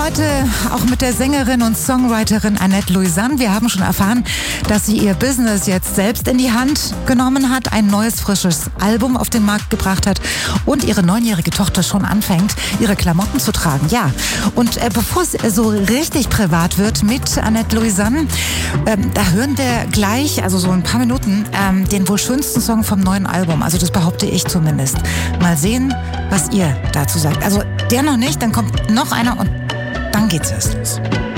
heute auch mit der Sängerin und Songwriterin Annette Louisanne. Wir haben schon erfahren, dass sie ihr Business jetzt selbst in die Hand genommen hat, ein neues, frisches Album auf den Markt gebracht hat und ihre 9-jährige Tochter schon anfängt, ihre Klamotten zu tragen. Ja, und bevor es so richtig privat wird mit Annette Louisanne, da hören wir gleich, also so ein paar Minuten, den wohl schönsten Song vom neuen Album. Also das behaupte ich zumindest. Mal sehen, was ihr dazu sagt. Also der noch nicht, dann kommt noch einer und dann geht's erst los.